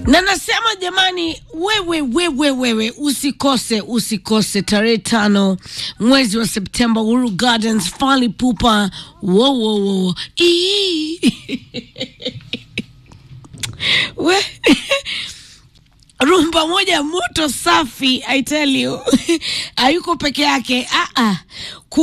Na nasema jamani, wewe usikose tarehe 5 mwezi wa Septemba, Uhuru Gardens, Fally Ipupa. Wow. Rumba moja moto safi, I tell you. Hayuko peke yake.